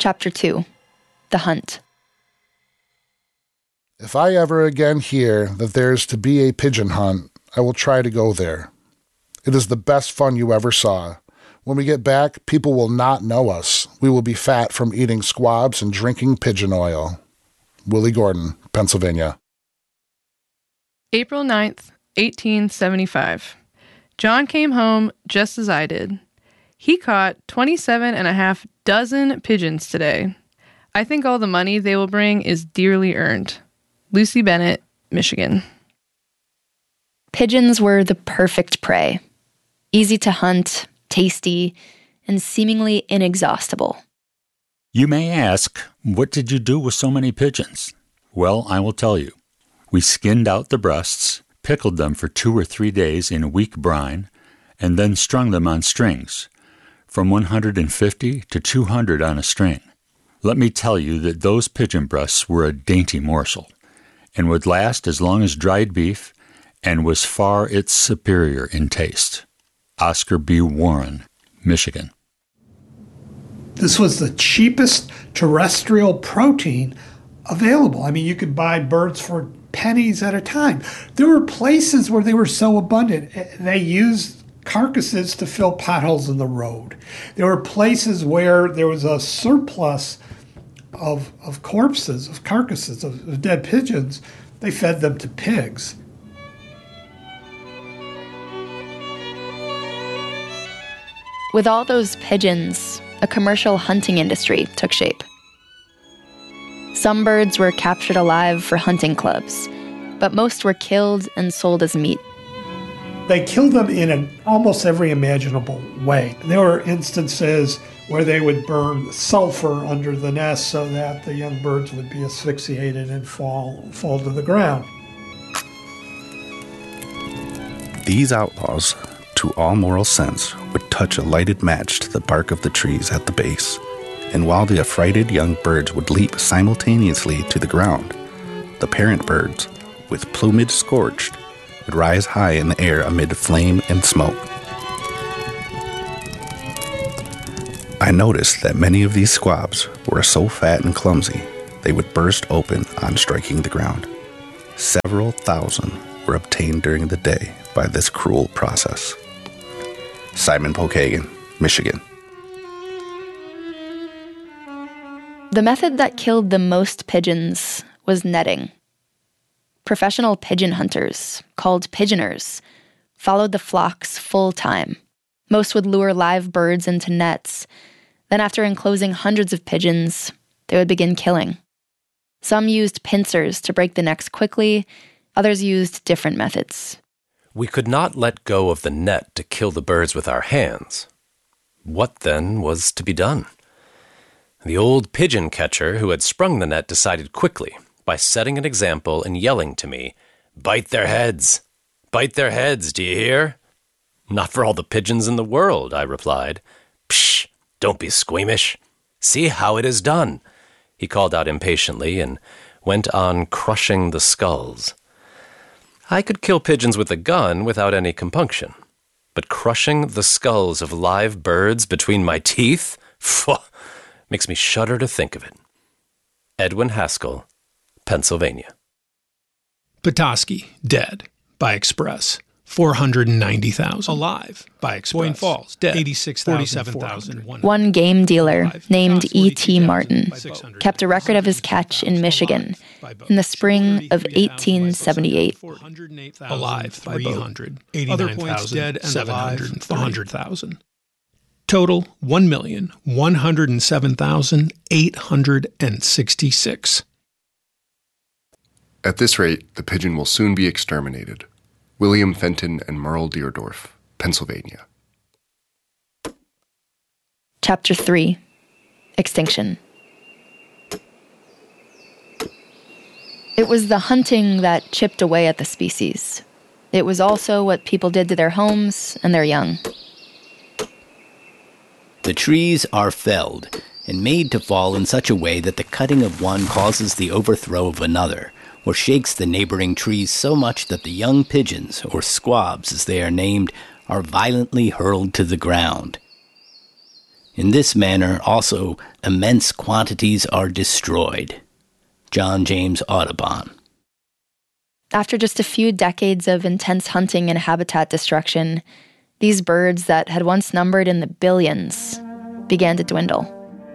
Chapter 2. The Hunt. If I ever again hear that there is to be a pigeon hunt, I will try to go there. It is the best fun you ever saw. When we get back, people will not know us. We will be fat from eating squabs and drinking pigeon oil. Willie Gordon, Pennsylvania. April 9th, 1875. John came home just as I did. He caught 27.5 dozen pigeons today. I think all the money they will bring is dearly earned. Lucy Bennett, Michigan. Pigeons were the perfect prey. Easy to hunt, tasty, and seemingly inexhaustible. You may ask, what did you do with so many pigeons? Well, I will tell you. We skinned out the breasts, pickled them for 2 or 3 days in a weak brine, and then strung them on strings, from 150 to 200 on a string. Let me tell you that those pigeon breasts were a dainty morsel, and would last as long as dried beef, and was far its superior in taste. Oscar B. Warren, Michigan. This was the cheapest terrestrial protein available. I mean, you could buy birds for pennies at a time. There were places where they were so abundant, they used carcasses to fill potholes in the road. There were places where there was a surplus of corpses, of carcasses, of dead pigeons. They fed them to pigs. With all those pigeons, a commercial hunting industry took shape. Some birds were captured alive for hunting clubs, but most were killed and sold as meat. They killed them in almost every imaginable way. There were instances where they would burn sulfur under the nest so that the young birds would be asphyxiated and fall to the ground. These outlaws, to all moral sense, would touch a lighted match to the bark of the trees at the base, and while the affrighted young birds would leap simultaneously to the ground, the parent birds, with plumage scorched, would rise high in the air amid flame and smoke. I noticed that many of these squabs were so fat and clumsy they would burst open on striking the ground. Several thousand were obtained during the day by this cruel process. Simon Pokagan, Michigan. The method that killed the most pigeons was netting. Professional pigeon hunters, called pigeoners, followed the flocks full time. Most would lure live birds into nets. Then after enclosing hundreds of pigeons, they would begin killing. Some used pincers to break the necks quickly. Others used different methods. We could not let go of the net to kill the birds with our hands. What, then, was to be done? The old pigeon catcher who had sprung the net decided quickly, by setting an example and yelling to me, "Bite their heads! Bite their heads, do you hear?" "Not for all the pigeons in the world," I replied. "Psh, don't be squeamish. See how it is done," he called out impatiently and went on crushing the skulls. I could kill pigeons with a gun without any compunction, but crushing the skulls of live birds between my teeth? Phew, makes me shudder to think of it. Edwin Haskell, Pennsylvania. Petoskey, dead, by express, 490,000. Alive, by express. Boyne Falls, dead, 46,047,000. One game dealer named E.T. Martin kept a record of his catch in Michigan in the spring of 1878. Alive, 300. Other points dead and alive, 100,000. Total, 1,107,866. At this rate, the pigeon will soon be exterminated. William Fenton and Merle Deardorff, Pennsylvania. Chapter 3. Extinction. It was the hunting that chipped away at the species. It was also what people did to their homes and their young. The trees are felled and made to fall in such a way that the cutting of one causes the overthrow of another, or shakes the neighboring trees so much that the young pigeons, or squabs as they are named, are violently hurled to the ground. In this manner, also, immense quantities are destroyed. John James Audubon. After just a few decades of intense hunting and habitat destruction, these birds that had once numbered in the billions began to dwindle.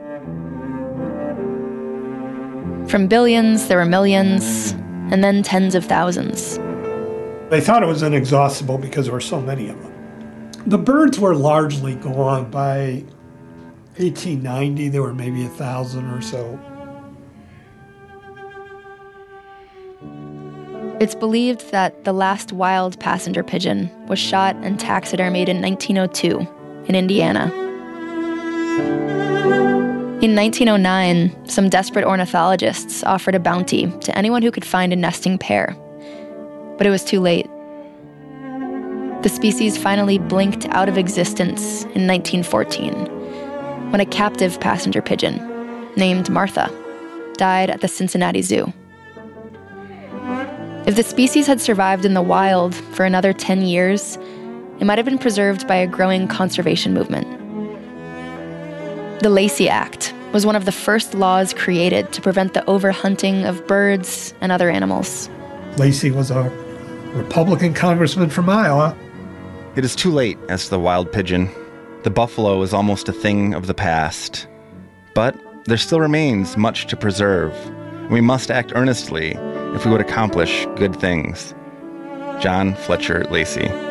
From billions, there were millions, and then tens of thousands. They thought it was inexhaustible because there were so many of them. The birds were largely gone. By 1890, there were maybe 1,000 or so. It's believed that the last wild passenger pigeon was shot and taxidermied in 1902 in Indiana. In 1909, some desperate ornithologists offered a bounty to anyone who could find a nesting pair. But it was too late. The species finally blinked out of existence in 1914, when a captive passenger pigeon named Martha died at the Cincinnati Zoo. If the species had survived in the wild for another 10 years, it might have been preserved by a growing conservation movement. The Lacey Act was one of the first laws created to prevent the overhunting of birds and other animals. Lacey was a Republican congressman from Iowa. It is too late as to the wild pigeon. The buffalo is almost a thing of the past. But there still remains much to preserve. We must act earnestly if we would accomplish good things. John Fletcher Lacey.